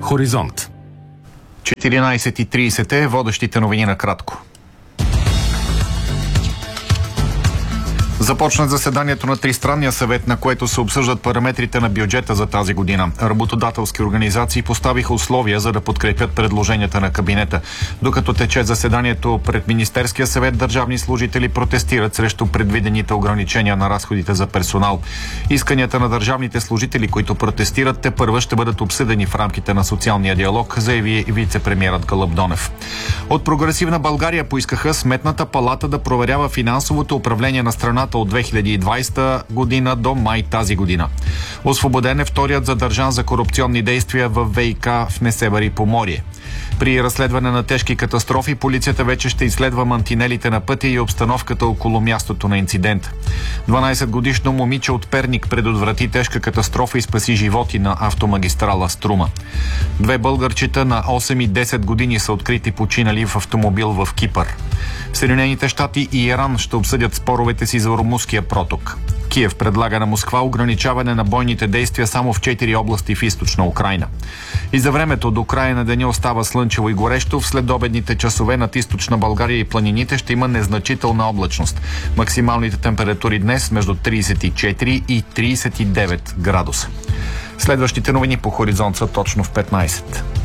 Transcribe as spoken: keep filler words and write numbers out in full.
Хоризонт. четиринайсет и трийсет е водещите новини на кратко. Започна заседанието на Тристранния съвет, на което се обсъждат параметрите на бюджета за тази година. Работодателски организации поставиха условия, за да подкрепят предложенията на кабинета. Докато тече заседанието пред Министерския съвет, държавни служители протестират срещу предвидените ограничения на разходите за персонал. Исканията на държавните служители, които протестират, тепърва ще бъдат обсъдени в рамките на социалния диалог, заяви вице-премиерът Гълъб Донев. От Прогресивна България поискаха Сметната палата да проверява финансовото управление на страната от две хиляди и двайсета година до май тази година. Освободен е вторият задържан за корупционни действия в ВиК в Несебър и Поморие. При разследване на тежки катастрофи полицията вече ще изследва мантинелите на пътя и обстановката около мястото на инцидент. дванайсетгодишно момиче от Перник предотврати тежка катастрофа и спаси животи на автомагистрала Струма. Две българчета на осем и десет години са открити починали в автомобил в Кипър. Съединените щати и Иран ще обсъдят споровете си за Ормузския проток. Киев предлага на Москва ограничаване на бойните действия само в четири области в източна Украйна. И за времето до края на деня остава слънчево и горещо. В следобедните часове над източна България и планините ще има незначителна облачност. Максималните температури днес между трийсет и четири и трийсет и девет градуса. Следващите новини по Хоризонт са точно в петнайсет.